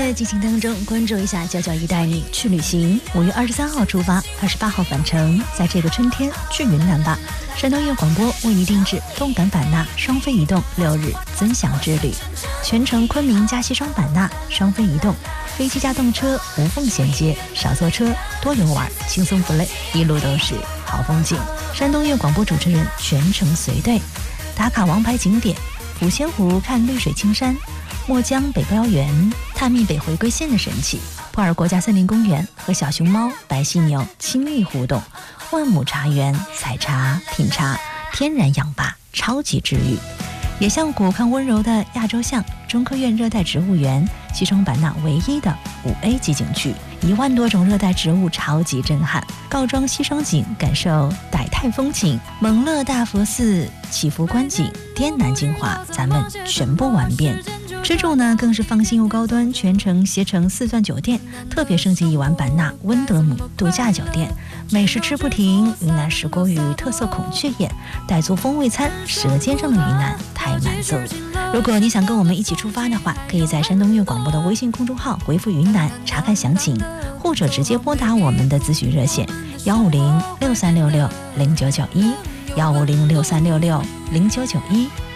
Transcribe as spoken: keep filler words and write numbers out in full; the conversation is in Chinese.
乐进行当中，关注一下九九一带你去旅行。五月二十三号出发，二十八号返程，在这个春天去云南吧。山东音乐广播为你定制动感版纳双飞移动六日尊享之旅，全程昆明加西双版纳双飞移动，飞机加动车无缝衔接，少坐车多游玩，轻松不累，一路都是好风景。山东音乐广播主持人全程随队，打卡王牌景点：抚仙湖看绿水青山，墨江北标园探秘北回归线的神奇，普洱国家森林公园和小熊猫、白犀牛亲密互动，万亩茶园采茶品茶，天然氧吧超级治愈。野象谷看温柔的亚洲象，中科院热带植物园，西双版纳唯一的五 A 级景区，一万多种热带植物超级震撼。告庄西双景，感受傣泰风情，蒙勒大佛寺祈福观景，滇南精华咱们全部玩遍。吃住呢更是放心又高端，全程携程四钻酒店特别升级一晚版纳温德姆度假酒店，美食吃不停，云南石锅鱼特色孔雀宴，傣族风味餐，舌尖上的云南太满足。如果你想跟我们一起出发的话，可以在山东音乐广播的微信公众号回复云南查看详情，或者直接拨打我们的咨询热线幺五零六三六六零九九一幺五零六三六六零九九一。